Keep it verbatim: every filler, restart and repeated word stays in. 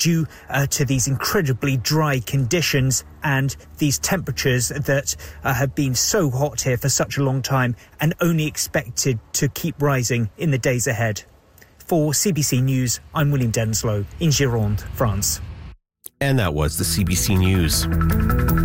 due uh, to these incredibly dry conditions and these temperatures that uh, have been so hot here for such a long time and only expected to keep rising in the days ahead. For C B C News, I'm William Denslow in Gironde, France. And that was the C B C News.